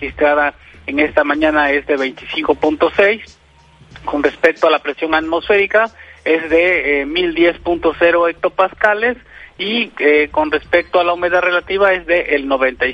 registrada en esta mañana es de 25.6. Con respecto a la presión atmosférica es de 1010.0 hectopascales y con respecto a la humedad relativa es del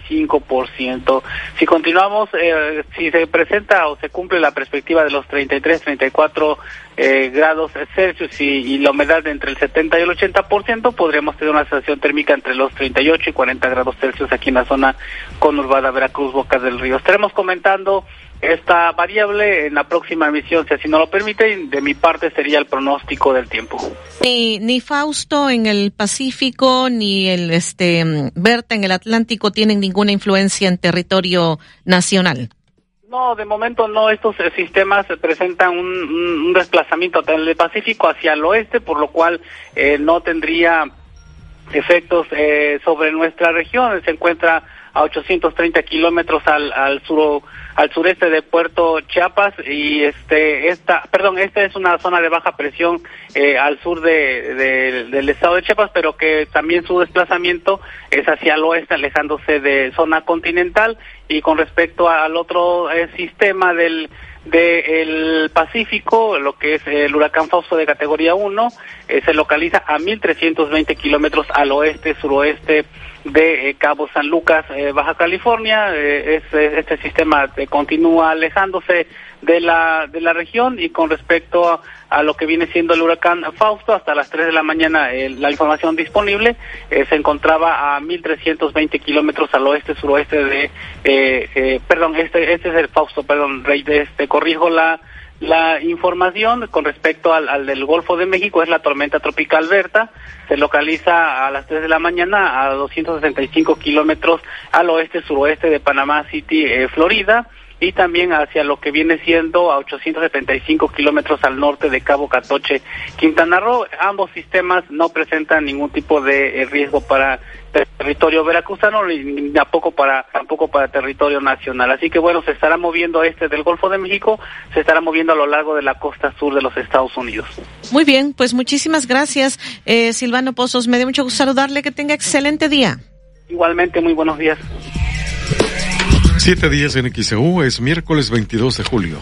95%. Si continuamos, si se presenta o se cumple la perspectiva de los 33-34 grados Celsius y la humedad entre el 70 y el 80%, podríamos tener una sensación térmica entre los 38 y 40 grados Celsius aquí en la zona conurbada Veracruz, Bocas del Río. Estaremos comentando esta variable en la próxima emisión, si así no lo permite, y de mi parte sería el pronóstico del tiempo. Ni Fausto en el Pacífico, ni el Berta en el Atlántico tienen ninguna influencia en territorio nacional. No, de momento no. Estos sistemas presentan un desplazamiento del Pacífico hacia el oeste, por lo cual no tendría efectos sobre nuestra región. Se encuentra a 830 kilómetros al sureste de Puerto Chiapas y esta es una zona de baja presión al sur del estado de Chiapas, pero que también su desplazamiento es hacia el oeste, alejándose de zona continental. Y con respecto al otro sistema del Pacífico, lo que es el huracán Fausto de categoría 1, se localiza a 1.320 kilómetros al oeste-suroeste de Cabo San Lucas, Baja California. Este sistema continúa alejándose de la región. Y con respecto a lo que viene siendo el huracán Fausto, hasta las 3 de la mañana la información disponible se encontraba a 1.320 kilómetros al oeste-suroeste de este es el Fausto, corrijo la información con respecto al del Golfo de México. Es la tormenta tropical Berta, se localiza a las 3 de la mañana a 265 kilómetros al oeste-suroeste de Panamá City, Florida, y también hacia lo que viene siendo a 875 kilómetros al norte de Cabo Catoche, Quintana Roo. Ambos sistemas no presentan ningún tipo de riesgo para territorio veracruzano ni tampoco para territorio nacional. Así que bueno, se estará moviendo del Golfo de México, se estará moviendo a lo largo de la costa sur de los Estados Unidos. Muy bien, pues muchísimas gracias, Silvano Pozos. Me dio mucho gusto saludarle, que tenga excelente día. Igualmente, muy buenos días. 7 días en XEU, es miércoles 22 de julio.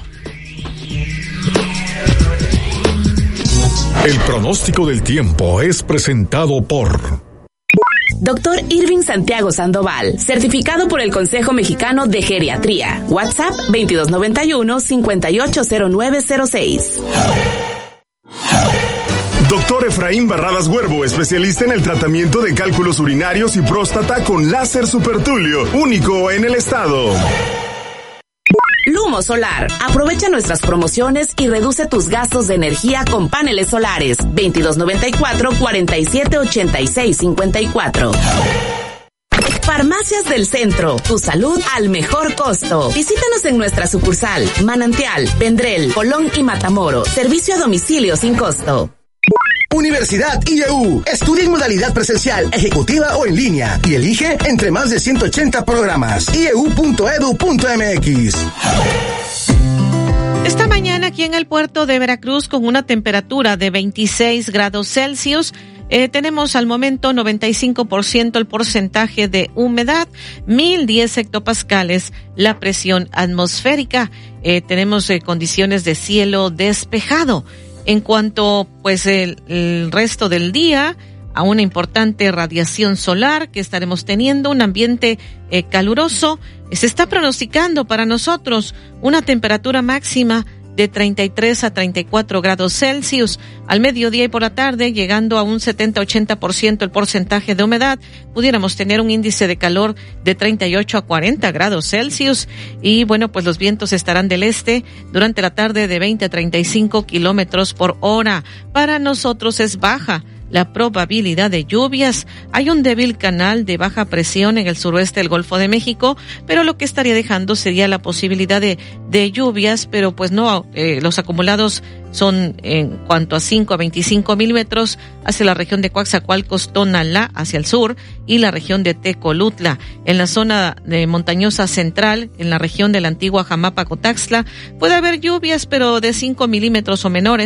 El pronóstico del tiempo es presentado por Dr. Irving Santiago Sandoval, certificado por el Consejo Mexicano de Geriatría. WhatsApp 2291-580906. Doctor Efraín Barradas Huervo, especialista en el tratamiento de cálculos urinarios y próstata con láser supertulio, único en el estado. Lumo Solar. Aprovecha nuestras promociones y reduce tus gastos de energía con paneles solares. 2294-478654. Farmacias del Centro, tu salud al mejor costo. Visítanos en nuestra sucursal, Manantial, Vendrell, Colón y Matamoros. Servicio a domicilio sin costo. Universidad IEU. Estudia en modalidad presencial, ejecutiva o en línea y elige entre más de 180 programas. ieu.edu.mx. Esta mañana aquí en el puerto de Veracruz, con una temperatura de 26 grados Celsius, tenemos al momento 95% el porcentaje de humedad, 1010 hectopascales la presión atmosférica. Tenemos condiciones de cielo despejado. En cuanto pues el resto del día, a una importante radiación solar que estaremos teniendo, un ambiente caluroso, se está pronosticando para nosotros una temperatura máxima de 33 a 34 grados Celsius. Al mediodía y por la tarde, llegando a un 70-80% el porcentaje de humedad, pudiéramos tener un índice de calor de 38 a 40 grados Celsius. Y bueno, pues los vientos estarán del este durante la tarde de 20 a 35 kilómetros por hora. Para nosotros es baja la probabilidad de lluvias. Hay un débil canal de baja presión en el suroeste del Golfo de México, pero lo que estaría dejando sería la posibilidad de lluvias, pero pues no, los acumulados son en cuanto a 5 a 25 milímetros hacia la región de Coaxacualcos, Tonalá hacia el sur y la región de Tecolutla. En la zona de montañosa central, en la región de la antigua Jamapa Cotaxtla, puede haber lluvias, pero de 5 milímetros o menores.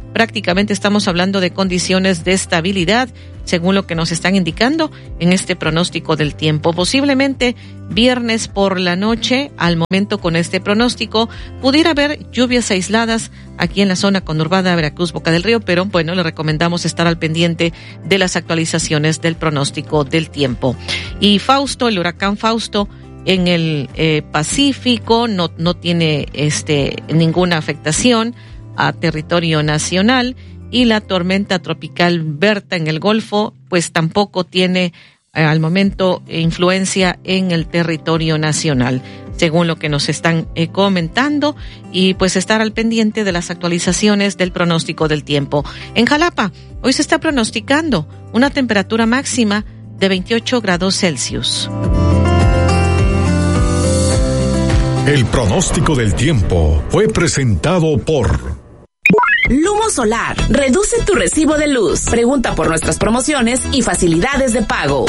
prácticamente estamos hablando de condiciones de estabilidad, según lo que nos están indicando en este pronóstico del tiempo. Posiblemente viernes por la noche, al momento con este pronóstico, pudiera haber lluvias aisladas aquí en la zona conurbada de Veracruz, Boca del Río, pero bueno, le recomendamos estar al pendiente de las actualizaciones del pronóstico del tiempo. Y Fausto, el huracán Fausto, en el Pacífico no tiene ninguna afectación a territorio nacional, y la tormenta tropical Berta en el Golfo pues tampoco tiene al momento influencia en el territorio nacional, según lo que nos están comentando, y pues estar al pendiente de las actualizaciones del pronóstico del tiempo. En Jalapa hoy se está pronosticando una temperatura máxima de 28 grados Celsius. El pronóstico del tiempo fue presentado por Lumo Solar. Reduce tu recibo de luz. Pregunta por nuestras promociones y facilidades de pago.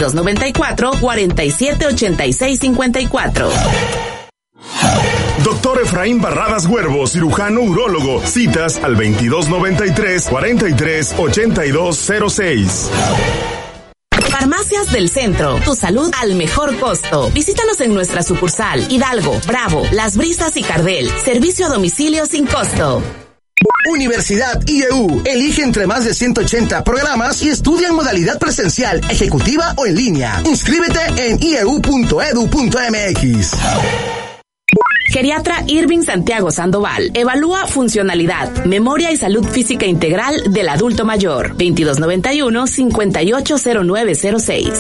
2294-478654. Doctor Efraín Barradas Huervo, cirujano urólogo. Citas al 2293-438206. Farmacias del Centro, tu salud al mejor costo. Visítanos en nuestra sucursal Hidalgo, Bravo, Las Brisas y Cardel. Servicio a domicilio sin costo. Universidad IEU. Elige entre más de 180 programas y estudia en modalidad presencial, ejecutiva o en línea. Inscríbete en ieu.edu.mx. Geriatra Irving Santiago Sandoval. Evalúa funcionalidad, memoria y salud física integral del adulto mayor. 2291-580906.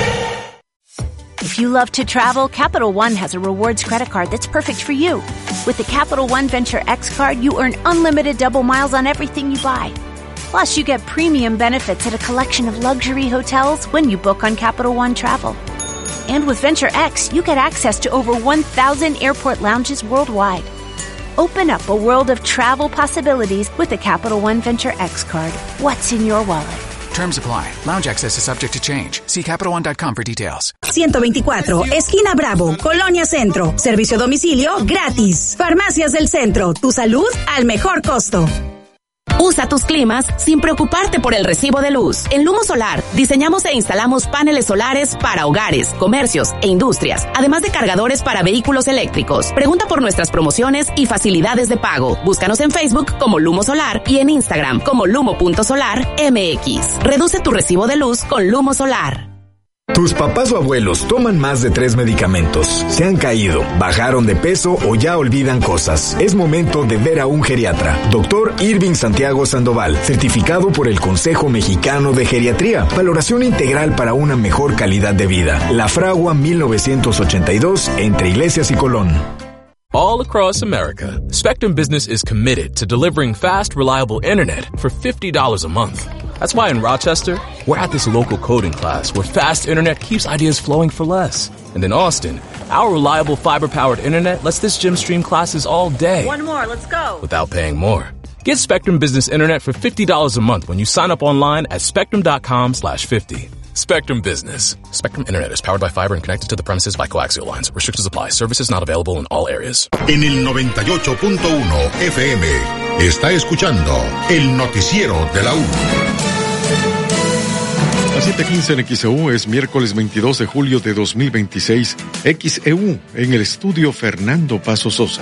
If you love to travel, Capital One has a rewards credit card that's perfect for you. With the Capital One Venture X card, you earn unlimited double miles on everything you buy. Plus, you get premium benefits at a collection of luxury hotels when you book on Capital One Travel. And with Venture X, you get access to over 1,000 airport lounges worldwide. Open up a world of travel possibilities with the Capital One Venture X card. What's in your wallet? Terms apply. Lounge access is subject to change. See CapitalOne.com for details. 124, esquina Bravo, Colonia Centro. Servicio a domicilio gratis. Farmacias del Centro, tu salud al mejor costo. Usa tus climas sin preocuparte por el recibo de luz. En Lumo Solar, diseñamos e instalamos paneles solares para hogares, comercios e industrias, además de cargadores para vehículos eléctricos. Pregunta por nuestras promociones y facilidades de pago. Búscanos en Facebook como Lumo Solar y en Instagram como lumo.solarmx. Reduce tu recibo de luz con Lumo Solar. Tus papás o abuelos toman más de 3 medicamentos, se han caído, bajaron de peso o ya olvidan cosas. Es momento de ver a un geriatra. Doctor Irving Santiago Sandoval, certificado por el Consejo Mexicano de Geriatría. Valoración integral para una mejor calidad de vida. La Fragua 1982, entre Iglesias y Colón. All across America, Spectrum Business is committed to delivering fast, reliable internet for $50 a month. That's why in Rochester, we're at this local coding class where fast internet keeps ideas flowing for less. And in Austin, our reliable fiber-powered internet lets this gym stream classes all day. One more, let's go. Without paying more. Get Spectrum Business Internet for $50 a month when you sign up online at spectrum.com/50. Spectrum Business. Spectrum Internet is powered by fiber and connected to the premises by coaxial lines. Restrictions apply. Services not available in all areas. En el 98.1 FM está escuchando el noticiero de la U. A 7:15 en XEU es miércoles 22 de julio de 2026. XEU en el estudio Fernando Paso Sosa.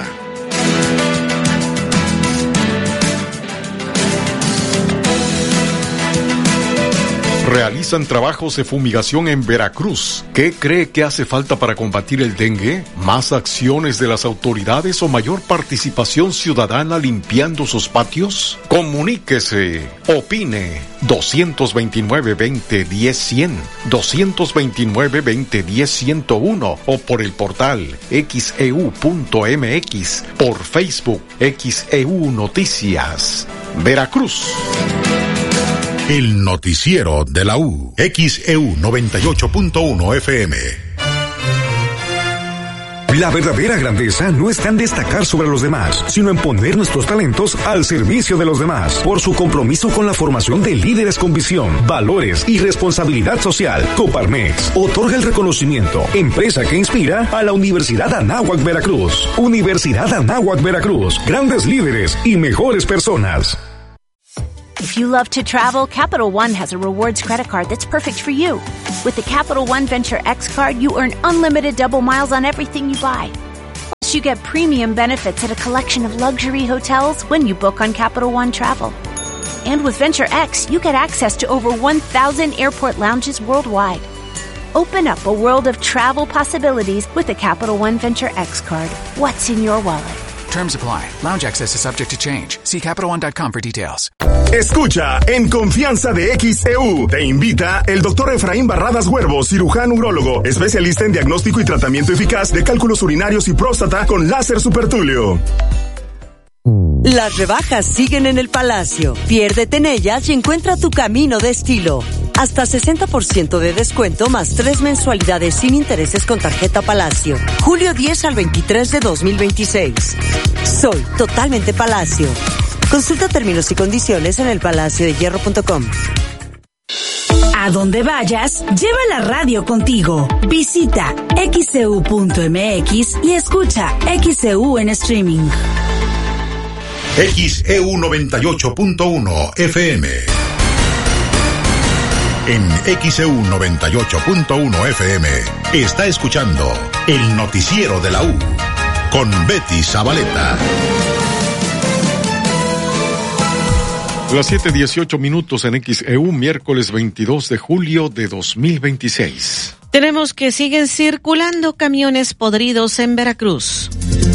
Realizan trabajos de fumigación en Veracruz. ¿Qué cree que hace falta para combatir el dengue? ¿Más acciones de las autoridades o mayor participación ciudadana limpiando sus patios? Comuníquese, opine. 229-2010-100, 229-2010-101 o por el portal xeu.mx, por Facebook XEU Noticias. Veracruz. El noticiero de la U. XEU 98.1 FM. La verdadera grandeza no está en destacar sobre los demás, sino en poner nuestros talentos al servicio de los demás. Por su compromiso con la formación de líderes con visión, valores y responsabilidad social, Coparmex otorga el reconocimiento Empresa que Inspira a la Universidad Anáhuac Veracruz. Universidad Anáhuac Veracruz. Grandes líderes y mejores personas. If you love to travel, Capital One has a rewards credit card that's perfect for you. With the Capital One Venture X card, you earn unlimited double miles on everything you buy. Plus, you get premium benefits at a collection of luxury hotels when you book on Capital One Travel. And with Venture X, you get access to over 1,000 airport lounges worldwide. Open up a world of travel possibilities with the Capital One Venture X card. What's in your wallet? Terms apply. Lounge access is subject to change. See CapitalOne.com for details. Escucha En Confianza de XEU. Te invita el doctor Efraín Barradas Huervo, cirujano urólogo, especialista en diagnóstico y tratamiento eficaz de cálculos urinarios y próstata con láser supertulio. Las rebajas siguen en el Palacio. Piérdete en ellas y encuentra tu camino de estilo. Hasta 60% de descuento más 3 mensualidades sin intereses con tarjeta Palacio. Julio 10 al 23 de 2026. Soy totalmente Palacio. Consulta términos y condiciones en elpalaciodehierro.com. A donde vayas, lleva la radio contigo. Visita xeu.mx y escucha XEU en streaming. XEU 98.1 FM. En XEU 98.1 FM está escuchando el noticiero de la U con Betty Zabaleta. Las 7:18 en XEU, miércoles 22 de julio de 2026. Tenemos que siguen circulando camiones podridos en Veracruz.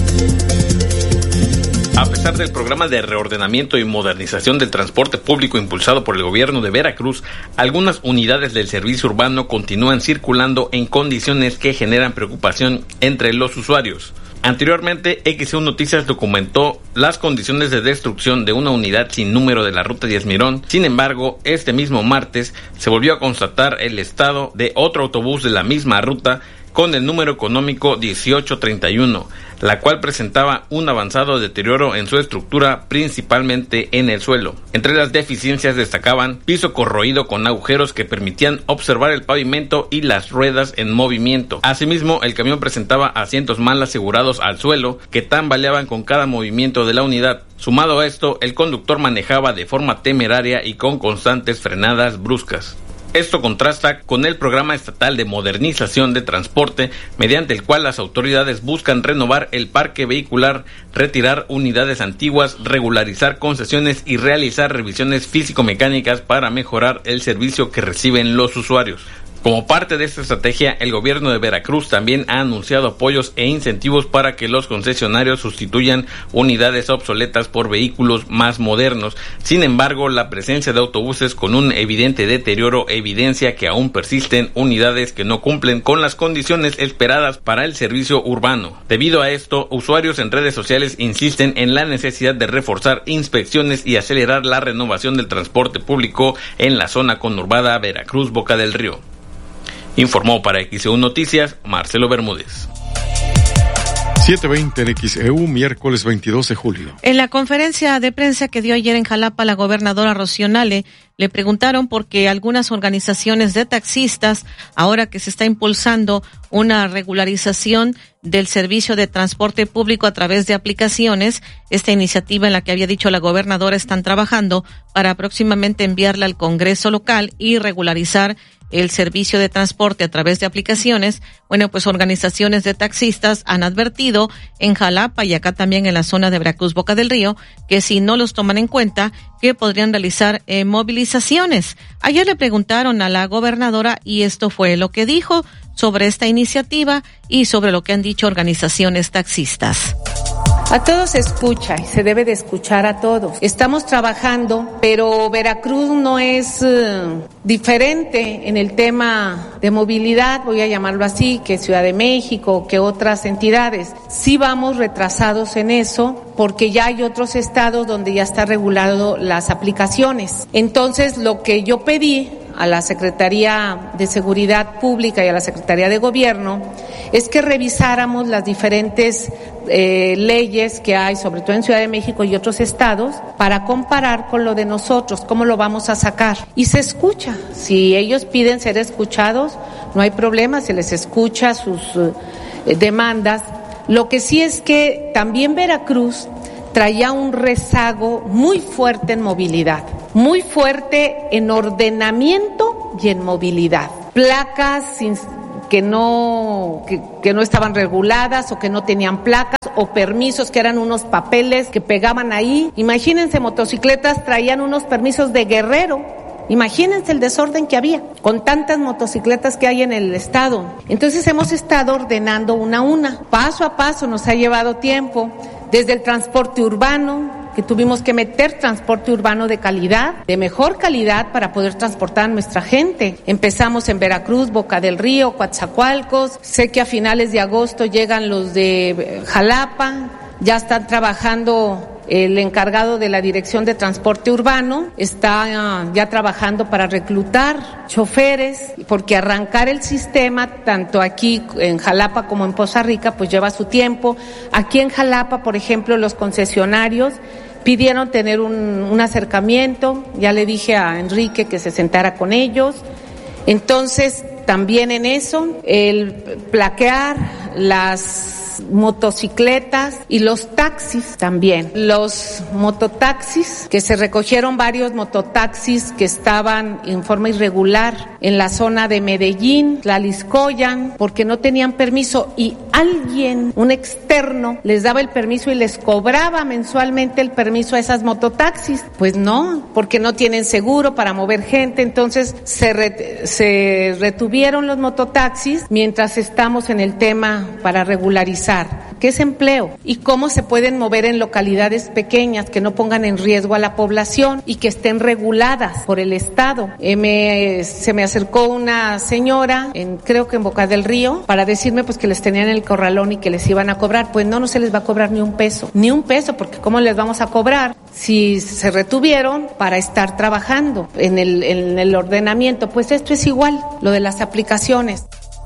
A pesar del programa de reordenamiento y modernización del transporte público impulsado por el gobierno de Veracruz, algunas unidades del servicio urbano continúan circulando en condiciones que generan preocupación entre los usuarios. Anteriormente, XEU Noticias documentó las condiciones de destrucción de una unidad sin número de la Ruta 10 Mirón. Sin embargo, este mismo martes se volvió a constatar el estado de otro autobús de la misma ruta con el número económico 1831, la cual presentaba un avanzado deterioro en su estructura, principalmente en el suelo. Entre las deficiencias destacaban piso corroído con agujeros que permitían observar el pavimento y las ruedas en movimiento. Asimismo, el camión presentaba asientos mal asegurados al suelo que tambaleaban con cada movimiento de la unidad. Sumado a esto, el conductor manejaba de forma temeraria y con constantes frenadas bruscas. Esto contrasta con el programa estatal de modernización de transporte, mediante el cual las autoridades buscan renovar el parque vehicular, retirar unidades antiguas, regularizar concesiones y realizar revisiones físico-mecánicas para mejorar el servicio que reciben los usuarios. Como parte de esta estrategia, el gobierno de Veracruz también ha anunciado apoyos e incentivos para que los concesionarios sustituyan unidades obsoletas por vehículos más modernos. Sin embargo, la presencia de autobuses con un evidente deterioro evidencia que aún persisten unidades que no cumplen con las condiciones esperadas para el servicio urbano. Debido a esto, usuarios en redes sociales insisten en la necesidad de reforzar inspecciones y acelerar la renovación del transporte público en la zona conurbada Veracruz-Boca del Río. Informó para XEU Noticias, Marcelo Bermúdez. 7:20 en XEU, miércoles 22 de julio. En la conferencia de prensa que dio ayer en Jalapa, la gobernadora Rocío Nale le preguntaron por qué algunas organizaciones de taxistas, ahora que se está impulsando una regularización del servicio de transporte público a través de aplicaciones, esta iniciativa en la que había dicho la gobernadora están trabajando para próximamente enviarla al Congreso local y regularizar el servicio de transporte a través de aplicaciones. Bueno, pues organizaciones de taxistas han advertido en Jalapa y acá también en la zona de Veracruz, Boca del Río, que si no los toman en cuenta, que podrían realizar movilizaciones. Ayer le preguntaron a la gobernadora y esto fue lo que dijo sobre esta iniciativa y sobre lo que han dicho organizaciones taxistas. A todos se escucha y se debe de escuchar a todos. Estamos trabajando, pero Veracruz no es diferente en el tema de movilidad, voy a llamarlo así, que Ciudad de México, que otras entidades. Sí vamos retrasados en eso, porque ya hay otros estados donde ya está regulado las aplicaciones. Entonces, lo que yo pedí a la Secretaría de Seguridad Pública y a la Secretaría de Gobierno es que revisáramos las diferentes leyes que hay, sobre todo en Ciudad de México y otros estados, para comparar con lo de nosotros, cómo lo vamos a sacar. Y se escucha, si ellos piden ser escuchados, no hay problema, se les escucha sus demandas. Lo que sí es que también Veracruz traía un rezago muy fuerte en movilidad. muy fuerte en ordenamiento y en movilidad. Placas que no estaban reguladas o que no tenían placas o permisos que eran unos papeles que pegaban ahí. Imagínense, motocicletas traían unos permisos de Guerrero. Imagínense el desorden que había con tantas motocicletas que hay en el estado. Entonces hemos estado ordenando una a una. Paso a paso nos ha llevado tiempo, desde el transporte urbano, que tuvimos que meter transporte urbano de calidad, de mejor calidad para poder transportar a nuestra gente. Empezamos en Veracruz, Boca del Río, Coatzacoalcos. Sé que a finales de agosto llegan los de Jalapa. Ya están trabajando. El encargado de la Dirección de Transporte Urbano está ya trabajando para reclutar choferes, porque arrancar el sistema, tanto aquí en Jalapa como en Poza Rica, pues lleva su tiempo. Aquí en Jalapa, por ejemplo, los concesionarios pidieron tener un acercamiento. Ya le dije a Enrique que se sentara con ellos. Entonces, también en eso, el plaquear las motocicletas y los taxis también. Los mototaxis, que se recogieron varios mototaxis que estaban en forma irregular en la zona de Medellín, Tlaxcoyan, porque no tenían permiso y alguien, un externo, les daba el permiso y les cobraba mensualmente el permiso a esas mototaxis. Pues no, porque no tienen seguro para mover gente, entonces se retuvieron los mototaxis mientras estamos en el tema para regularizar qué es empleo y cómo se pueden mover en localidades pequeñas que no pongan en riesgo a la población y que estén reguladas por el Estado. Se me acercó una señora, creo que en Boca del Río, para decirme pues que les tenían el corralón y que les iban a cobrar. Pues no se les va a cobrar ni un peso, porque ¿cómo les vamos a cobrar si se retuvieron para estar trabajando en el ordenamiento? Pues esto es igual, lo de las aplicaciones.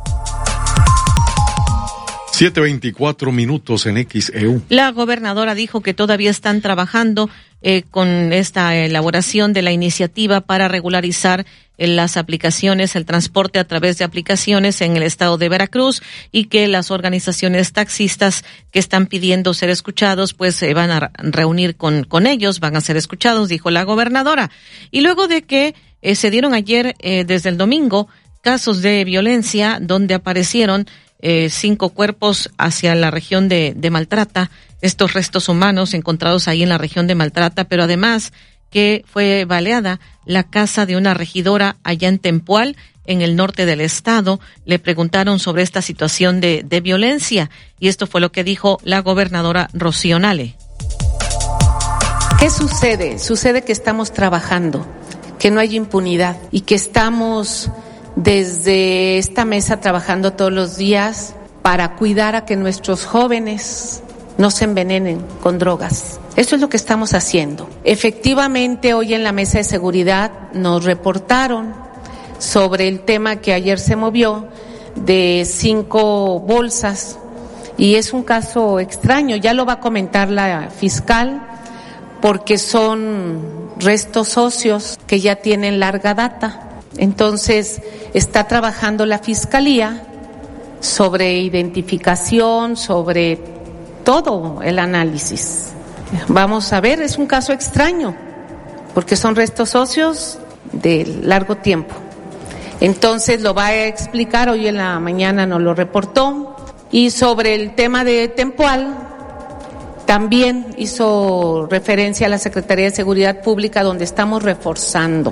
7:24 minutos en XEU. La gobernadora dijo que todavía están trabajando con esta elaboración de la iniciativa para regularizar las aplicaciones, el transporte a través de aplicaciones en el estado de Veracruz, y que las organizaciones taxistas que están pidiendo ser escuchados pues se van a reunir con ellos, van a ser escuchados, dijo la gobernadora. Y luego de que se dieron ayer, desde el domingo, casos de violencia donde aparecieron 5 cuerpos hacia la región de Maltrata, estos restos humanos encontrados ahí en la región de Maltrata, pero además que fue baleada la casa de una regidora allá en Tempual, en el norte del estado. Le preguntaron sobre esta situación de violencia y esto fue lo que dijo la gobernadora Rocío Nale. ¿Qué sucede? Sucede que estamos trabajando, que no hay impunidad y que estamos desde esta mesa trabajando todos los días para cuidar a que nuestros jóvenes no se envenenen con drogas. Eso es lo que estamos haciendo. Efectivamente, hoy en la mesa de seguridad nos reportaron sobre el tema que ayer se movió de 5 bolsas y es un caso extraño, ya lo va a comentar la fiscal, porque son restos óseos que ya tienen larga data. Entonces, está trabajando la Fiscalía sobre identificación, sobre todo el análisis. Vamos a ver, es un caso extraño, porque son restos óseos de largo tiempo. Entonces, lo va a explicar, hoy en la mañana nos lo reportó. Y sobre el tema de Tempual, también hizo referencia a la Secretaría de Seguridad Pública, donde estamos reforzando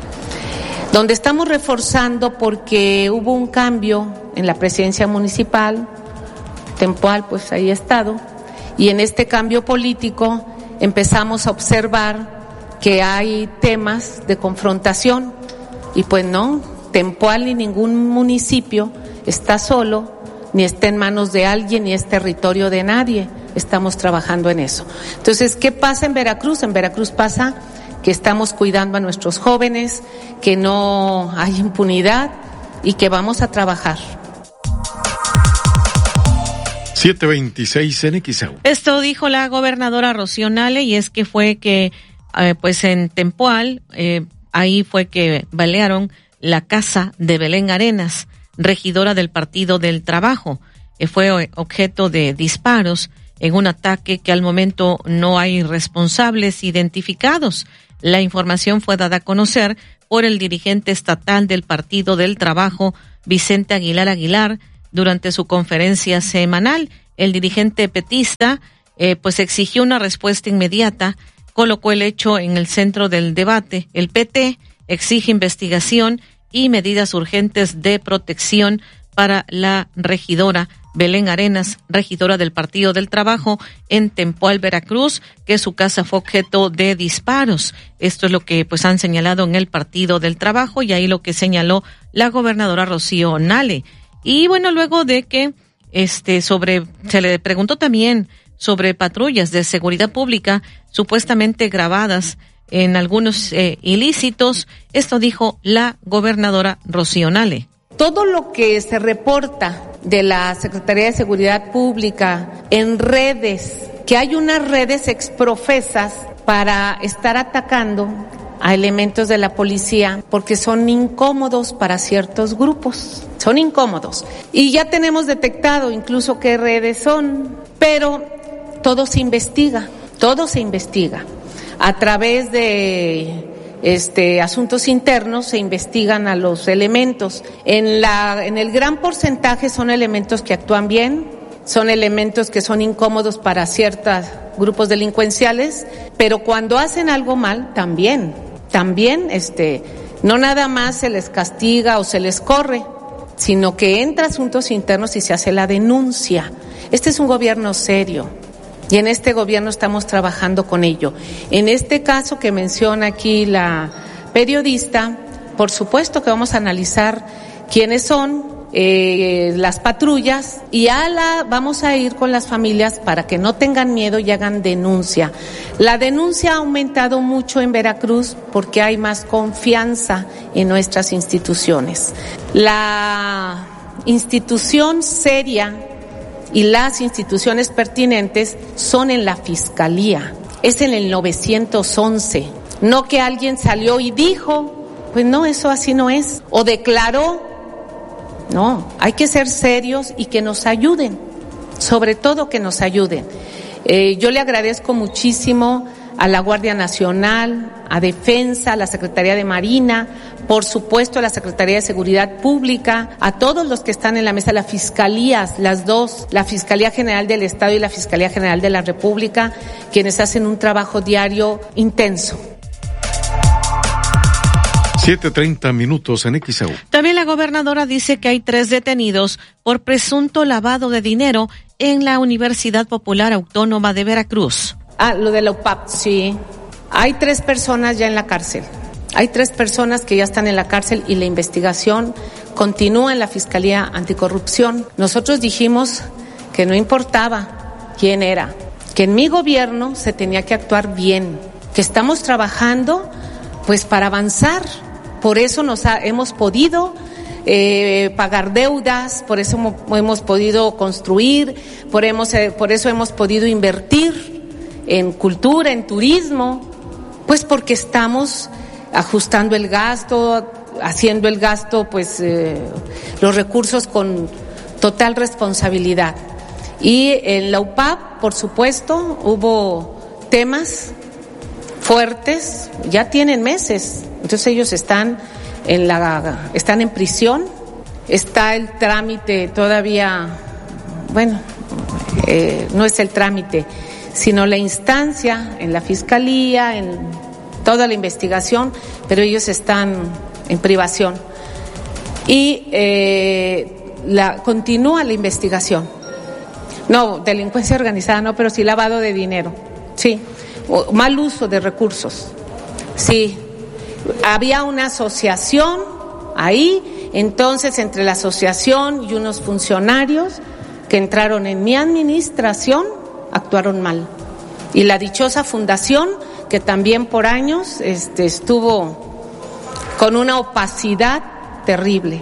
porque hubo un cambio en la presidencia municipal. Tempual pues ahí ha estado, y en este cambio político empezamos a observar que hay temas de confrontación y pues no, Tempual ni ningún municipio está solo, ni está en manos de alguien, ni es territorio de nadie. Estamos trabajando en eso. Entonces, ¿qué pasa en Veracruz? En Veracruz pasa que estamos cuidando a nuestros jóvenes, que no hay impunidad y que vamos a trabajar. 7:26 en XEU. Esto dijo la gobernadora Rocío Nale, y es que fue que pues en Tempual ahí fue que balearon la casa de Belén Arenas, regidora del Partido del Trabajo. Fue objeto de disparos en un ataque que al momento no hay responsables identificados. La información fue dada a conocer por el dirigente estatal del Partido del Trabajo, Vicente Aguilar, durante su conferencia semanal. El dirigente petista pues exigió una respuesta inmediata, colocó el hecho en el centro del debate. El PT exige investigación y medidas urgentes de protección para la regidora Belén Arenas, regidora del Partido del Trabajo en Tempoal, Veracruz, que su casa fue objeto de disparos. Esto es lo que pues han señalado en el Partido del Trabajo, y ahí lo que señaló la gobernadora Rocío Nale. Y bueno, luego de que se le preguntó también sobre patrullas de seguridad pública supuestamente grabadas en algunos ilícitos, esto dijo la gobernadora Rocío Nale. Todo lo que se reporta de la Secretaría de Seguridad Pública en redes, que hay unas redes exprofesas para estar atacando a elementos de la policía porque son incómodos para ciertos grupos, son incómodos. Y ya tenemos detectado incluso qué redes son, pero todo se investiga. A través de asuntos internos se investigan a los elementos. En el gran porcentaje son elementos que actúan bien, son elementos que son incómodos para ciertos grupos delincuenciales, pero cuando hacen algo mal también no nada más se les castiga o se les corre, sino que entra a asuntos internos y se hace la denuncia. Este es un gobierno serio. Y en este gobierno estamos trabajando con ello. En este caso que menciona aquí la periodista, por supuesto que vamos a analizar quiénes son las patrullas y vamos a ir con las familias para que no tengan miedo y hagan denuncia. La denuncia ha aumentado mucho en Veracruz porque hay más confianza en nuestras instituciones. La institución seria y las instituciones pertinentes son en la Fiscalía, es en el 911, no que alguien salió y dijo, pues no, eso así no es, o declaró, no, hay que ser serios y que nos ayuden, sobre todo que nos ayuden. Yo le agradezco muchísimo a la Guardia Nacional, a Defensa, a la Secretaría de Marina, por supuesto a la Secretaría de Seguridad Pública, a todos los que están en la mesa, las fiscalías, las dos, la Fiscalía General del Estado y la Fiscalía General de la República, quienes hacen un trabajo diario intenso. 7:30 en XEU. También la gobernadora dice que hay 3 detenidos por presunto lavado de dinero en la Universidad Popular Autónoma de Veracruz. Lo de la UPAP, sí. Hay 3 personas ya en la cárcel. Hay 3 personas que ya están en la cárcel y la investigación continúa en la Fiscalía Anticorrupción. Nosotros dijimos que no importaba quién era, que en mi gobierno se tenía que actuar bien, que estamos trabajando pues para avanzar. Por eso hemos podido pagar deudas, por eso hemos podido construir, por eso hemos podido invertir en cultura, en turismo, pues porque estamos ajustando el gasto, haciendo el gasto, pues los recursos con total responsabilidad. Y en la UPAP, por supuesto, hubo temas fuertes, ya tienen meses, entonces ellos están en prisión, está el trámite todavía, no es el trámite, sino la instancia en la Fiscalía, en toda la investigación, pero ellos están en privación. Y continúa la investigación. No, delincuencia organizada no, pero sí lavado de dinero, sí. O mal uso de recursos, sí. Había una asociación ahí, entonces entre la asociación y unos funcionarios que entraron en mi administración actuaron mal. Y la dichosa fundación, que también por años estuvo con una opacidad terrible.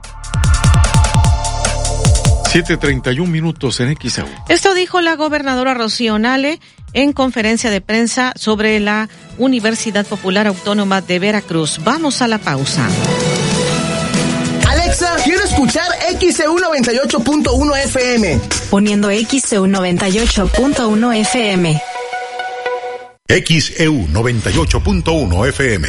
7:31 en XEU. Esto dijo la gobernadora Rocío Nale en conferencia de prensa sobre la Universidad Popular Autónoma de Veracruz. Vamos a la pausa. Alexa, quiero escuchar XEU 98.1 FM. Poniendo XEU 98.1 FM. XEU 98.1 FM.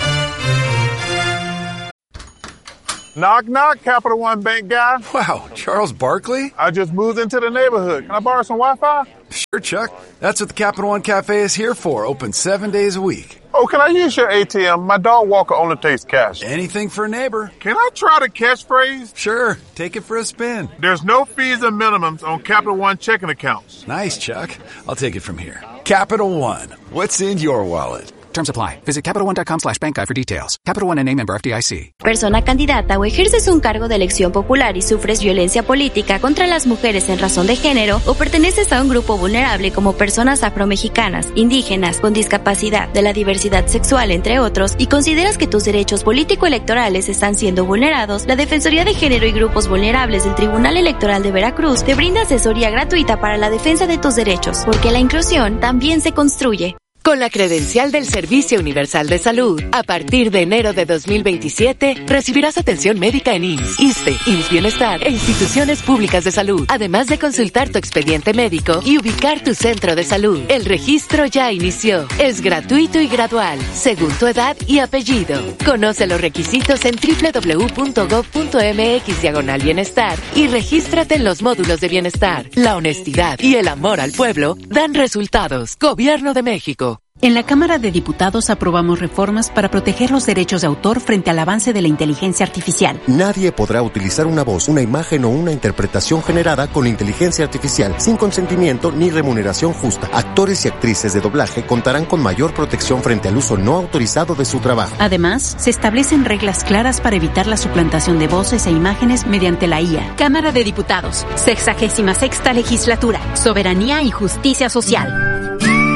Knock, knock, Capital One Bank guy. Wow, Charles Barkley? I just moved into the neighborhood. Can I borrow some Wi-Fi? Sure, Chuck. That's what the Capital One Cafe is here for. Open 7 days a week. Oh, can I use your ATM? My dog Walker only takes cash. Anything for a neighbor. Can I try the catchphrase? Sure. Take it for a spin. There's no fees or minimums on Capital One checking accounts. Nice, Chuck. I'll take it from here. Capital One. What's in your wallet? Terms apply. Visit CapitalOne.com/bankguide for details. Capital One, N.A. member FDIC. Persona candidata o ejerces un cargo de elección popular y sufres violencia política contra las mujeres en razón de género o perteneces a un grupo vulnerable como personas afromexicanas, indígenas, con discapacidad, de la diversidad sexual, entre otros, y consideras que tus derechos político-electorales están siendo vulnerados, la Defensoría de Género y Grupos Vulnerables del Tribunal Electoral de Veracruz te brinda asesoría gratuita para la defensa de tus derechos, porque la inclusión también se construye. Con la credencial del Servicio Universal de Salud, a partir de enero de 2027, recibirás atención médica en IMSS, ISSSTE, IMSS Bienestar e instituciones públicas de salud, además de consultar tu expediente médico y ubicar tu centro de salud. El registro ya inició. Es gratuito y gradual, según tu edad y apellido. Conoce los requisitos en www.gov.mx/bienestar y regístrate en los módulos de bienestar. La honestidad y el amor al pueblo dan resultados. Gobierno de México. En la Cámara de Diputados aprobamos reformas para proteger los derechos de autor frente al avance de la inteligencia artificial. Nadie podrá utilizar una voz, una imagen o una interpretación generada con inteligencia artificial sin consentimiento ni remuneración justa. Actores y actrices de doblaje contarán con mayor protección frente al uso no autorizado de su trabajo. Además, se establecen reglas claras para evitar la suplantación de voces e imágenes mediante la IA. Cámara de Diputados, 66ª Legislatura, Soberanía y Justicia Social.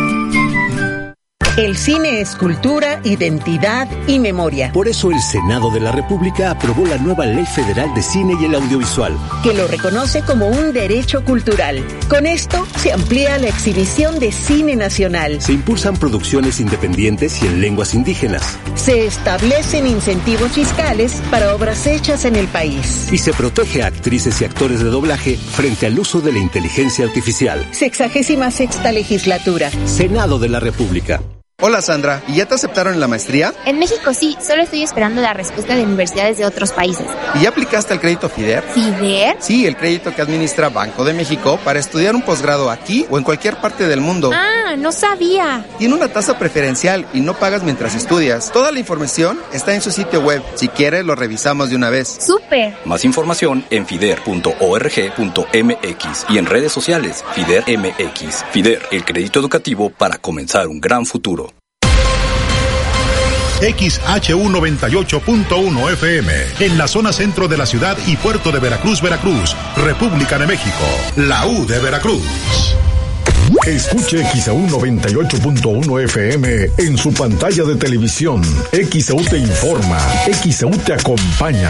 El cine es cultura, identidad y memoria. Por eso el Senado de la República aprobó la nueva Ley Federal de Cine y el Audiovisual, que lo reconoce como un derecho cultural. Con esto se amplía la exhibición de cine nacional. Se impulsan producciones independientes y en lenguas indígenas. Se establecen incentivos fiscales para obras hechas en el país. Y se protege a actrices y actores de doblaje frente al uso de la inteligencia artificial. 66ª Legislatura. Senado de la República. Hola Sandra, ¿y ya te aceptaron en la maestría? En México sí, solo estoy esperando la respuesta de universidades de otros países. ¿Y ya aplicaste al crédito FIDER? ¿FIDER? Sí, el crédito que administra Banco de México para estudiar un posgrado aquí o en cualquier parte del mundo. Ah, no sabía. Tiene una tasa preferencial y no pagas mientras estudias. Toda la información está en su sitio web. Si quieres, lo revisamos de una vez. ¡Súper! Más información en fider.org.mx y en redes sociales FIDER MX. FIDER, el crédito educativo para comenzar un gran futuro. XHU 98.1 FM, en la zona centro de la ciudad y puerto de Veracruz, Veracruz, República de México, la U de Veracruz. Escuche XEU 98.1 FM en su pantalla de televisión. XEU te informa, XEU te acompaña.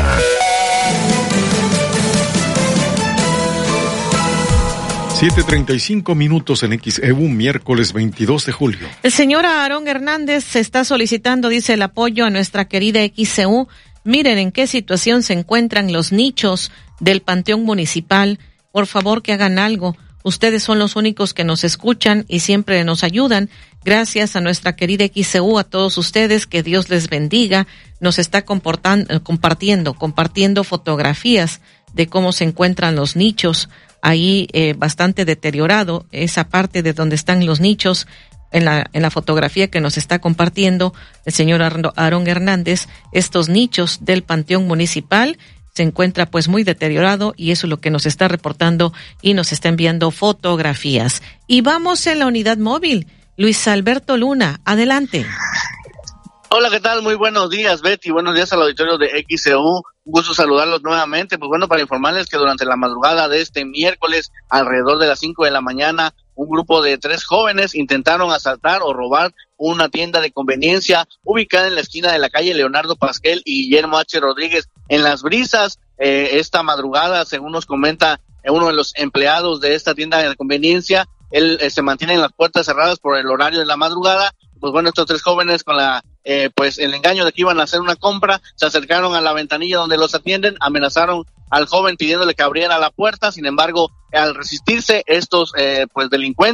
7:35 minutos en XEU, miércoles 22 de julio. El señor Aarón Hernández está solicitando, dice, el apoyo a nuestra querida XEU. Miren en qué situación se encuentran los nichos del Panteón Municipal. Por favor, que hagan algo. Ustedes son los únicos que nos escuchan y siempre nos ayudan. Gracias a nuestra querida XEU, a todos ustedes, que Dios les bendiga. Nos está compartiendo fotografías de cómo se encuentran los nichos. Ahí bastante deteriorado, esa parte de donde están los nichos, en la fotografía que nos está compartiendo el señor Aarón Hernández. Estos nichos del Panteón Municipal se encuentra pues muy deteriorado, y eso es lo que nos está reportando y nos está enviando fotografías. Y vamos en la unidad móvil. Luis Alberto Luna, adelante. Hola, ¿qué tal? Muy buenos días, Betty. Buenos días al auditorio de XEU. Un gusto saludarlos nuevamente. Pues bueno, para informarles que durante la madrugada de este miércoles, alrededor de las 5 de la mañana, un grupo de 3 jóvenes intentaron asaltar o robar una tienda de conveniencia ubicada en la esquina de la calle Leonardo Pasquel y Guillermo H. Rodríguez en Las Brisas. Esta madrugada, según nos comenta uno de los empleados de esta tienda de conveniencia, él se mantiene en las puertas cerradas por el horario de la madrugada. Pues bueno, estos 3 jóvenes con pues el engaño de que iban a hacer una compra, se acercaron a la ventanilla donde los atienden, amenazaron al joven pidiéndole que abriera la puerta. Sin embargo, al resistirse, estos pues delincuentes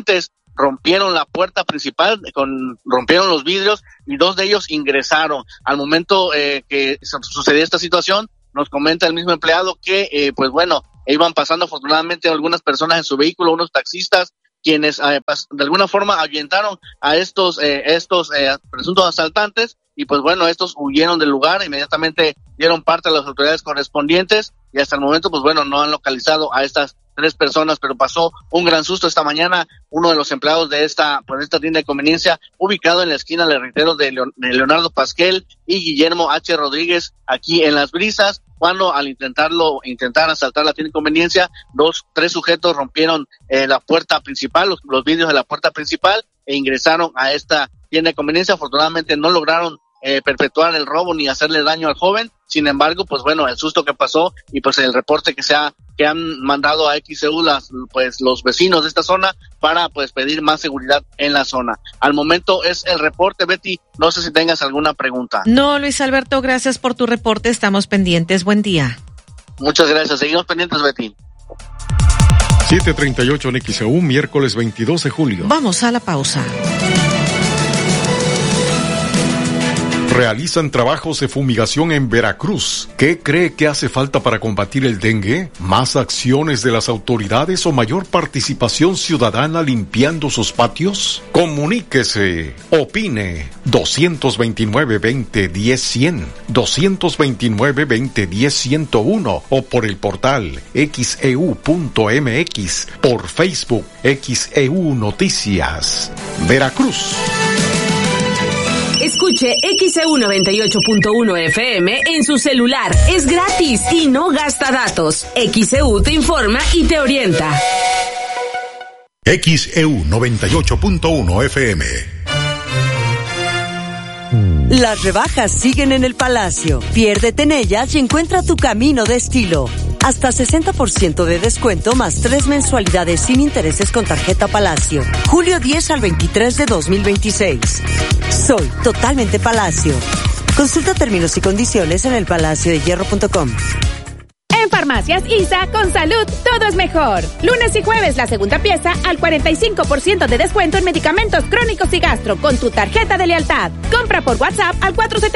rompieron la puerta principal, rompieron los vidrios y 2 de ellos ingresaron. Al momento que sucedió esta situación, nos comenta el mismo empleado que, pues bueno, iban pasando afortunadamente algunas personas en su vehículo, unos taxistas, quienes de alguna forma ahuyentaron a estos presuntos asaltantes, y pues bueno, estos huyeron del lugar, inmediatamente dieron parte a las autoridades correspondientes, y hasta el momento pues bueno, no han localizado a estas 3 personas, pero pasó un gran susto esta mañana uno de los empleados de esta tienda de conveniencia, ubicado en la esquina, le reitero, de Leonardo Pasquel y Guillermo H. Rodríguez, aquí en Las Brisas, cuando al intentar asaltar la tienda de conveniencia, 3 sujetos rompieron la puerta principal, los vidrios de la puerta principal, e ingresaron a esta tienda de conveniencia. Afortunadamente no lograron perpetuar el robo ni hacerle daño al joven. Sin embargo, pues bueno, el susto que pasó y pues el reporte que han mandado a XEU los vecinos de esta zona para pues pedir más seguridad en la zona. Al momento es el reporte, Betty, no sé si tengas alguna pregunta. No, Luis Alberto, gracias por tu reporte, estamos pendientes, buen día. Muchas gracias, seguimos pendientes, Betty. 7:38 en XEU, miércoles 22 de julio. Vamos a la pausa. Realizan trabajos de fumigación en Veracruz. ¿Qué cree que hace falta para combatir el dengue? ¿Más acciones de las autoridades o mayor participación ciudadana limpiando sus patios? Comuníquese, opine. 229-2010-100, 229-2010-101 o por el portal xeu.mx, por Facebook XEU Noticias. Veracruz. Escuche XEU 98.1 FM en su celular. Es gratis y no gasta datos. XEU te informa y te orienta. XEU 98.1 FM. Las rebajas siguen en el Palacio. Piérdete en ellas y encuentra tu camino de estilo. Hasta 60% de descuento más 3 mensualidades sin intereses con tarjeta Palacio. Julio 10 al 23 de 2026. Soy totalmente Palacio. Consulta términos y condiciones en elpalaciodehierro.com. En Farmacias ISA, con salud, todo es mejor. Lunes y jueves, la segunda pieza al 45% de descuento en medicamentos crónicos y gastro con tu tarjeta de lealtad. Compra por WhatsApp al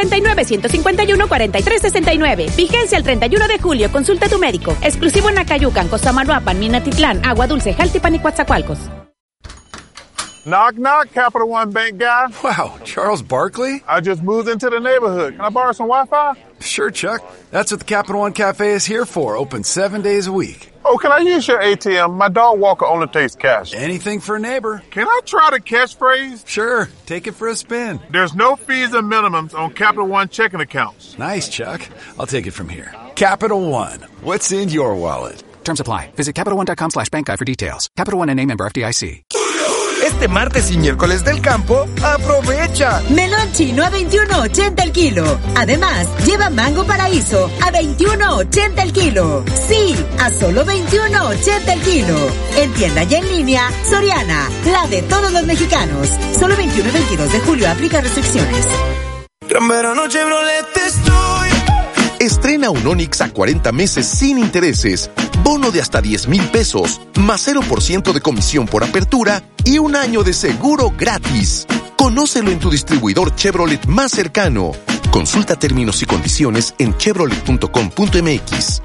479-151-4369. Vigencia el 31 de julio. Consulta a tu médico. Exclusivo en Acayucan, Cosamaloapan, Minatitlán, Agua Dulce, Jaltipan y Coatzacoalcos. Knock, knock, Capital One Bank guy. Wow, Charles Barkley? I just moved into the neighborhood. Can I borrow some Wi-Fi? Sure, Chuck. That's what the Capital One Cafe is here for, open 7 days a week. Oh, can I use your ATM? My dog Walker only takes cash. Anything for a neighbor. Can I try the catchphrase? Sure, take it for a spin. There's no fees and minimums on Capital One checking accounts. Nice, Chuck. I'll take it from here. Capital One. What's in your wallet? Terms apply. Visit CapitalOne.com/bankguide for details. Capital One and a member FDIC. Este martes y miércoles del campo, aprovecha. Melón chino a 21.80 el kilo. Además, lleva mango paraíso a 21.80 el kilo. Sí, a solo 21.80 el kilo. En tienda y en línea, Soriana, la de todos los mexicanos. Solo 21 y 22 de julio, aplica restricciones. Gran verano Chevrolet estoy. Estrena un Onix a 40 meses sin intereses, bono de hasta 10,000 pesos, más 0% de comisión por apertura y un año de seguro gratis. Conócelo en tu distribuidor Chevrolet más cercano. Consulta términos y condiciones en chevrolet.com.mx.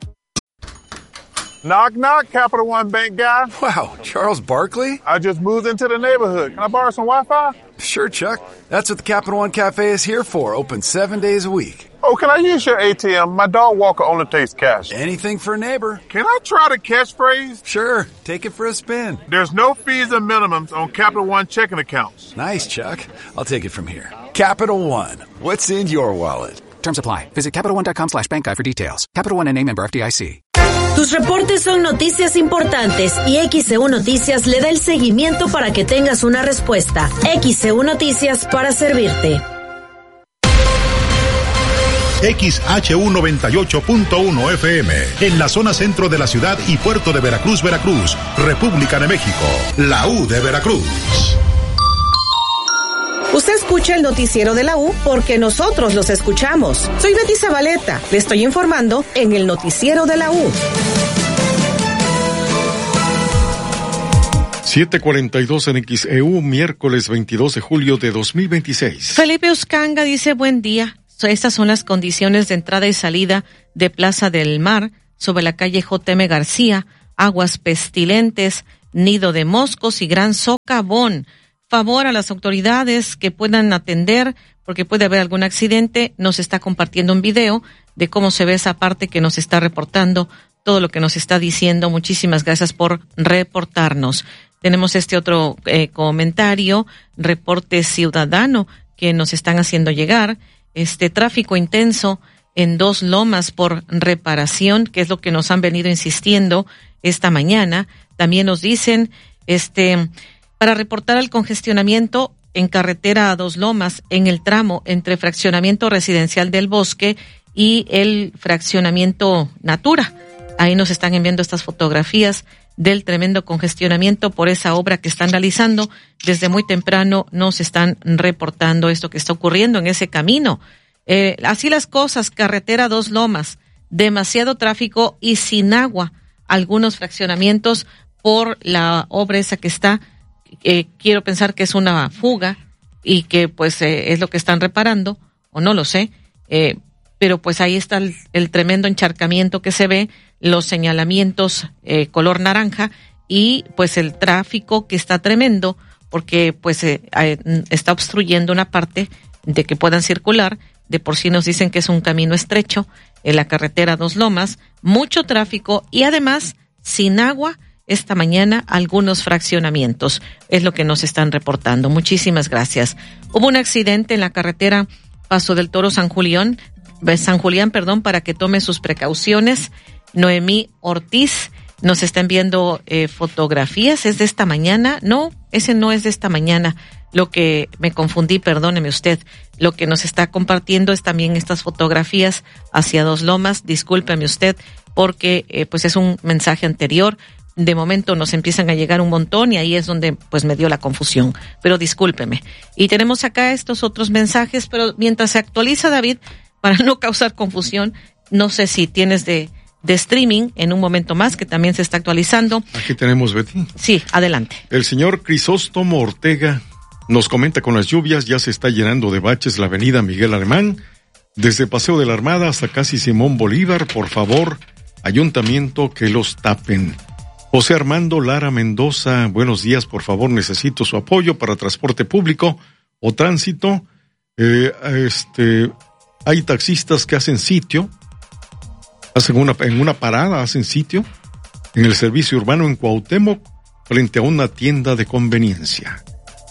Knock, knock, Capital One Bank guy. Wow, Charles Barkley? I just moved into the neighborhood. Can I borrow some Wi-Fi? Sure, Chuck. That's what the Capital One Cafe is here for, open 7 days a week. Oh, can I use your ATM? My dog Walker only takes cash. Anything for a neighbor. Can I try the catchphrase? Sure, take it for a spin. There's no fees and minimums on Capital One checking accounts. Nice, Chuck. I'll take it from here. Capital One. What's in your wallet? Terms apply. Visit CapitalOne.com/bankguide for details. Capital One and a member FDIC. Tus reportes son noticias importantes y XEU Noticias le da el seguimiento para que tengas una respuesta. XEU Noticias para servirte. XHU 98.1 FM, en la zona centro de la ciudad y puerto de Veracruz, Veracruz, República de México, la U de Veracruz. Usted escucha el noticiero de la U porque nosotros los escuchamos. Soy Betty Zabaleta, le estoy informando en el noticiero de la U. 7:42 en XEU, miércoles 22 de julio de 2026. Felipe Uscanga dice, buen día. Estas son las condiciones de entrada y salida de Plaza del Mar sobre la calle JM García, aguas pestilentes, nido de moscos y gran socavón. Favor a las autoridades que puedan atender porque puede haber algún accidente. Nos está compartiendo un video de cómo se ve esa parte que nos está reportando, todo lo que nos está diciendo. Muchísimas gracias por reportarnos. Tenemos este otro comentario, reporte ciudadano que nos están haciendo llegar. Tráfico intenso en Dos Lomas por reparación, que es lo que nos han venido insistiendo esta mañana. También nos dicen, para reportar el congestionamiento en carretera a Dos Lomas en el tramo entre fraccionamiento residencial del Bosque y el fraccionamiento Natura. Ahí nos están enviando estas fotografías del tremendo congestionamiento por esa obra que están realizando. Desde muy temprano nos están reportando esto que está ocurriendo en ese camino. Así las cosas, carretera Dos Lomas, demasiado tráfico y sin agua. Algunos fraccionamientos por la obra esa que está, quiero pensar que es una fuga y que pues es lo que están reparando, o no lo sé, pero pues ahí está el tremendo encharcamiento que se ve, los señalamientos color naranja y pues el tráfico que está tremendo porque pues está obstruyendo una parte de que puedan circular. De por sí nos dicen que es un camino estrecho en la carretera Dos Lomas, mucho tráfico y además sin agua esta mañana algunos fraccionamientos. Es lo que nos están reportando. Muchísimas gracias. Hubo un accidente en la carretera Paso del Toro San Julián, para que tome sus precauciones. Noemí Ortiz nos está enviando fotografías. ¿Es de esta mañana? No, ese no es de esta mañana. Lo que me confundí, perdóneme usted. Lo que nos está compartiendo es también estas fotografías hacia Dos Lomas. Discúlpeme usted porque pues es un mensaje anterior. De momento nos empiezan a llegar un montón y ahí es donde pues me dio la confusión. Pero discúlpeme. Y tenemos acá estos otros mensajes, pero mientras se actualiza, David, para no causar confusión, no sé si tienes de streaming en un momento más, que también se está actualizando. Aquí tenemos, Betty. Sí, adelante. El señor Crisóstomo Ortega nos comenta: con las lluvias ya se está llenando de baches la avenida Miguel Alemán, desde Paseo de la Armada hasta casi Simón Bolívar. Por favor, ayuntamiento, que los tapen. José Armando Lara Mendoza, buenos días, por favor, necesito su apoyo para transporte público o tránsito. Hay taxistas que hacen sitio, en una parada hacen sitio en el servicio urbano en Cuauhtémoc frente a una tienda de conveniencia.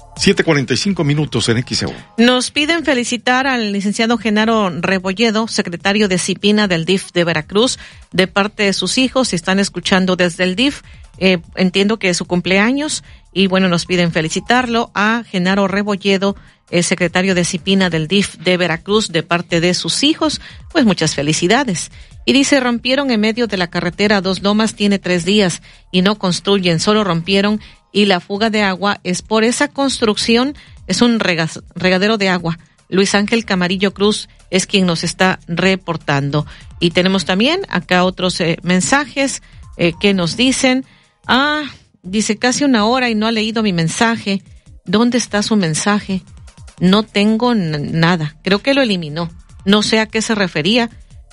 7:45 minutos en XEU. Nos piden felicitar al licenciado Genaro Rebolledo, secretario de CIPINA del DIF de Veracruz, de parte de sus hijos. Si están escuchando desde el DIF, entiendo que es su cumpleaños y bueno, nos piden felicitarlo a Genaro Rebolledo, secretario de CIPINA del DIF de Veracruz, de parte de sus hijos. Pues muchas felicidades. Y dice, rompieron en medio de la carretera Dos Lomas, tiene 3 días y no construyen, solo rompieron. Y la fuga de agua es por esa construcción, es un regadero de agua. Luis Ángel Camarillo Cruz es quien nos está reportando. Y tenemos también acá otros mensajes que nos dicen, dice casi 1 hora y no ha leído mi mensaje. ¿Dónde está su mensaje? No tengo nada, creo que lo eliminó. No sé a qué se refería,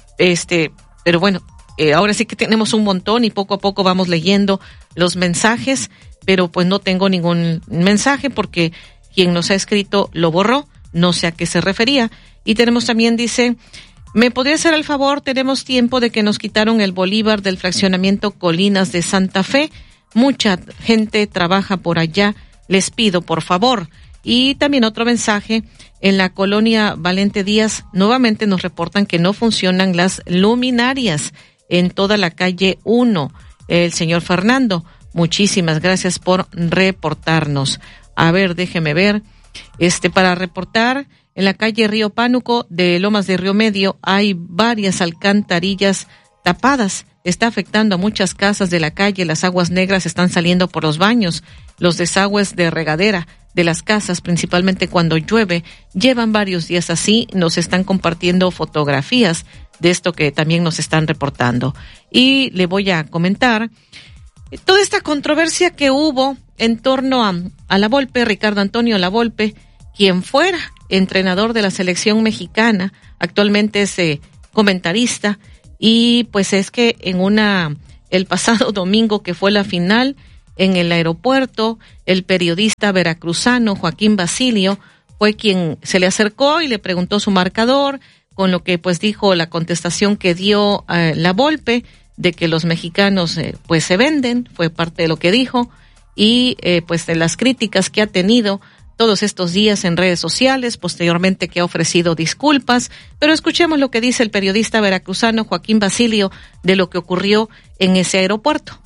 pero bueno, ahora sí que tenemos un montón y poco a poco vamos leyendo los mensajes. Pero pues no tengo ningún mensaje porque quien nos ha escrito lo borró, no sé a qué se refería. Y tenemos también, dice, ¿me podría hacer el favor? Tenemos tiempo de que nos quitaron el Bolívar del fraccionamiento Colinas de Santa Fe. Mucha gente trabaja por allá, les pido por favor. Y también otro mensaje, en la colonia Valente Díaz, nuevamente nos reportan que no funcionan las luminarias en toda la calle 1. El señor Fernando, muchísimas gracias por reportarnos. A ver, déjeme ver. Para reportar, en la calle Río Pánuco de Lomas de Río Medio hay varias alcantarillas tapadas. Está afectando a muchas casas de la calle. Las aguas negras están saliendo por los baños. Los desagües de regadera de las casas, principalmente cuando llueve, llevan varios días así. Nos están compartiendo fotografías de esto que también nos están reportando. Y le voy a comentar, Toda esta controversia que hubo en torno a La Volpe, Ricardo Antonio La Volpe, quien fuera entrenador de la selección mexicana, actualmente es comentarista, y pues es que el pasado domingo que fue la final en el aeropuerto, el periodista veracruzano Joaquín Basilio fue quien se le acercó y le preguntó su marcador, con lo que pues dijo la contestación que dio La Volpe, de que los mexicanos pues se venden, fue parte de lo que dijo, y pues de las críticas que ha tenido todos estos días en redes sociales, posteriormente que ha ofrecido disculpas, pero escuchemos lo que dice el periodista veracruzano Joaquín Basilio de lo que ocurrió en ese aeropuerto.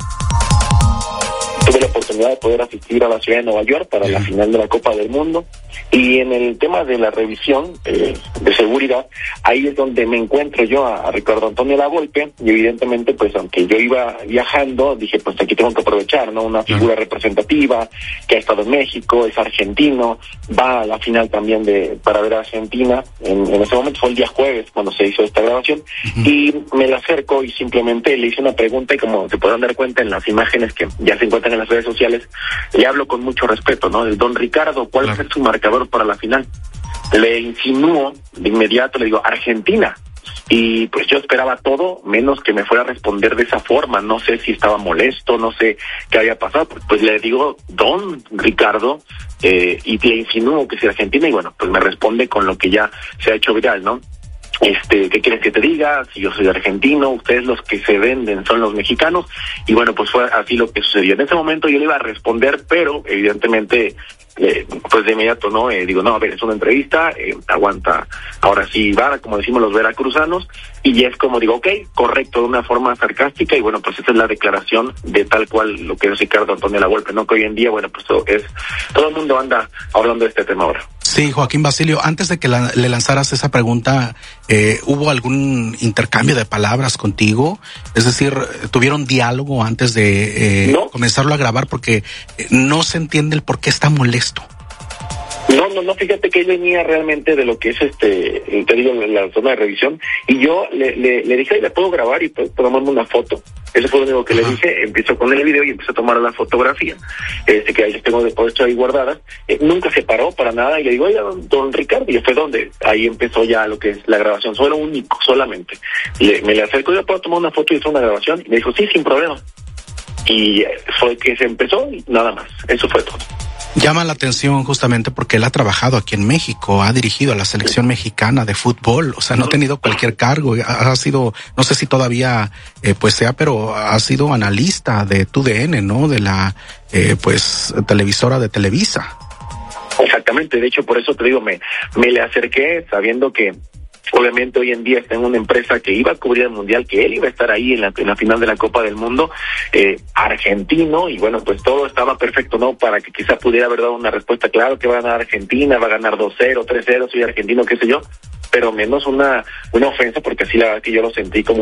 Tuve la oportunidad de poder asistir a la ciudad de Nueva York para la final de la Copa del Mundo, y en el tema de la revisión de seguridad, ahí es donde me encuentro yo a Ricardo Antonio La Volpe, y evidentemente pues aunque yo iba viajando, dije pues aquí tengo que aprovechar, ¿no? Una figura representativa que ha estado en México, es argentino, va a la final también para ver a Argentina, en ese momento fue el día jueves cuando se hizo esta grabación, y me la acerco y simplemente le hice una pregunta, y como se podrán dar cuenta en las imágenes que ya se encuentran en las redes sociales, le hablo con mucho respeto, ¿no? El don Ricardo, ¿cuál es su marcador para la final? Le insinúo de inmediato, le digo Argentina, y pues yo esperaba todo menos que me fuera a responder de esa forma. No sé si estaba molesto, no sé qué había pasado, pues le digo don Ricardo, y le insinúo que es Argentina, y bueno, pues me responde con lo que ya se ha hecho viral, ¿no? ¿Qué quieres que te diga? Si yo soy argentino, ustedes los que se venden son los mexicanos, y bueno, pues fue así lo que sucedió. En ese momento yo le iba a responder, pero evidentemente pues de inmediato digo, no, a ver, es una entrevista, aguanta, ahora sí va, como decimos los veracruzanos, y es como digo, ok, correcto, de una forma sarcástica, y bueno, pues esa es la declaración de tal cual lo que es Ricardo Antonio La Volpe, ¿no? Que hoy en día, bueno, pues todo el mundo anda hablando de este tema ahora. Sí, Joaquín Basilio, antes de que le lanzaras esa pregunta, ¿hubo algún intercambio de palabras contigo? Es decir, ¿tuvieron diálogo antes de comenzarlo a grabar? Porque no se entiende el por qué está molesto. No, fíjate que él venía realmente de lo que es te digo, la zona de revisión, y yo le dije, ¿le puedo grabar y puedo tomarme una foto? Eso fue lo único que le dije. Empiezo con el video y empiezo a tomar la fotografía, que ahí tengo de ahí guardadas. Nunca se paró para nada, y le digo, oiga, don Ricardo, ¿y fue dónde? Ahí empezó ya lo que es la grabación, solo único, solamente. Me le acerco, ¿yo puedo tomar una foto y hacer una grabación? Y me dijo, sí, sin problema. Y fue que se empezó, y nada más, eso fue todo. Llama la atención justamente porque él ha trabajado aquí en México, ha dirigido a la selección mexicana de fútbol, o sea, no ha tenido cualquier cargo, ha sido, no sé si todavía pues sea, pero ha sido analista de TUDN, ¿no? De la pues televisora de Televisa. Exactamente, de hecho por eso te digo, me le acerqué sabiendo que obviamente hoy en día está en una empresa que iba a cubrir el mundial, que él iba a estar ahí en la final de la Copa del Mundo, argentino, y bueno, pues todo estaba perfecto, ¿no? Para que quizá pudiera haber dado una respuesta, claro que va a ganar Argentina, va a ganar 2-0, 3-0, soy argentino, qué sé yo, pero menos una ofensa, porque así la verdad que yo lo sentí como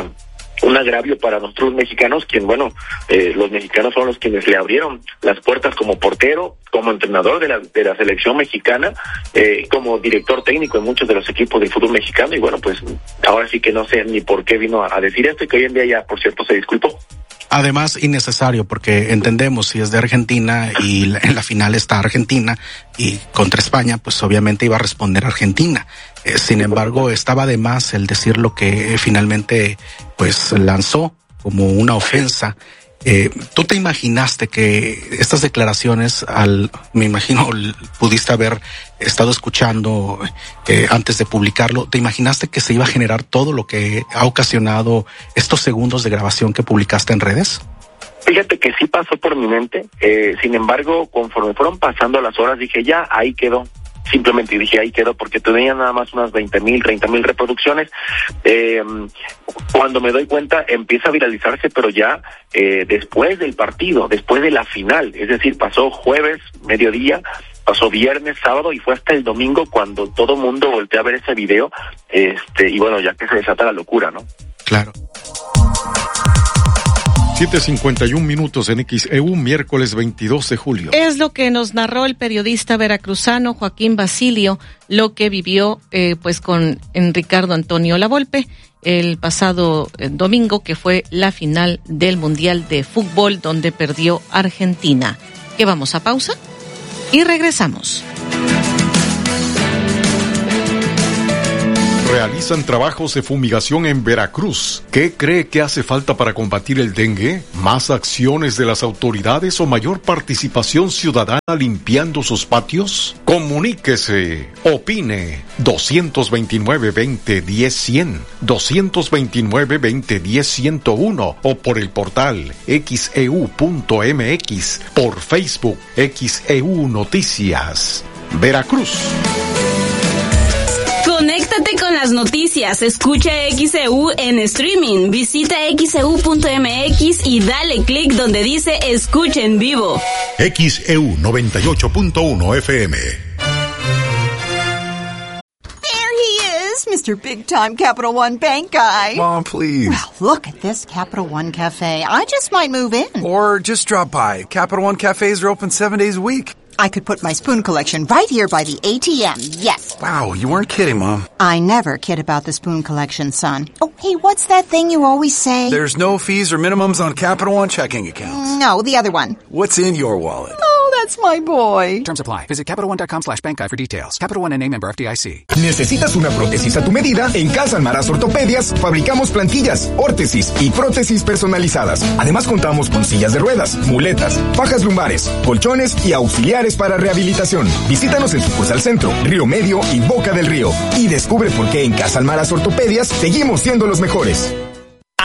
un agravio para nosotros mexicanos, los mexicanos son los quienes le abrieron las puertas como portero, como entrenador de la selección mexicana, como director técnico en muchos de los equipos del fútbol mexicano, y bueno, pues ahora sí que no sé ni por qué vino a decir esto, y que hoy en día ya, por cierto, se disculpó. Además, innecesario, porque entendemos, si es de Argentina y en la final está Argentina y contra España, pues obviamente iba a responder Argentina. Sin embargo, estaba de más el decir lo que finalmente pues lanzó como una ofensa. ¿Tú te imaginaste que estas declaraciones, me imagino, pudiste haber estado escuchando antes de publicarlo, ¿te imaginaste que se iba a generar todo lo que ha ocasionado estos segundos de grabación que publicaste en redes? Fíjate que sí pasó por mi mente, sin embargo, conforme fueron pasando las horas, dije, ya, ahí quedó. Simplemente dije, ahí quedó, porque tenía nada más unas 20,000, 30,000 reproducciones. Cuando me doy cuenta, empieza a viralizarse, pero ya después del partido, después de la final. Es decir, pasó jueves, mediodía, pasó viernes, sábado, y fue hasta el domingo cuando todo mundo voltea a ver ese video. Y bueno, ya que se desata la locura, ¿no? Claro. 7:51 en XEU, miércoles 22 de julio. Es lo que nos narró el periodista veracruzano Joaquín Basilio, lo que vivió pues con Ricardo Antonio Lavolpe el pasado domingo, que fue la final del Mundial de Fútbol donde perdió Argentina. ¿Qué vamos a pausa? Y regresamos. Realizan trabajos de fumigación en Veracruz. ¿Qué cree que hace falta para combatir el dengue? ¿Más acciones de las autoridades o mayor participación ciudadana limpiando sus patios? Comuníquese, opine. 229-2010-100, 229-2010-101 o por el portal xeu.mx, por Facebook XEU Noticias. Veracruz. Conéctate con las noticias, escucha XEU en streaming, visita xeu.mx y dale clic donde dice escucha en vivo. XEU 98.1 FM. Mr. Big Time Capital One Bank guy. Mom, please. Well, look at this Capital One Cafe. I just might move in. Or just drop by. Capital One cafes are open 7 days a week. I could put my spoon collection right here by the ATM, yes. Wow, you weren't kidding, Mom. I never kid about the spoon collection, son. Oh, hey, what's that thing you always say? There's no fees or minimums on Capital One checking accounts. No, the other one. What's in your wallet? Oh, that's my boy. Terms apply. Visit CapitalOne.com/bankguide for details. Capital One, N.A. member FDIC. ¿Necesitas una prótesis a tu medida? En Casa Almaraz Ortopedias fabricamos plantillas, órtesis y prótesis personalizadas. Además contamos con sillas de ruedas, muletas, fajas lumbares, colchones y auxiliares para rehabilitación. Visítanos en sucursal Centro, Río Medio y Boca del Río. Y descubre por qué en Casa Almaraz Ortopedias seguimos siendo los mejores.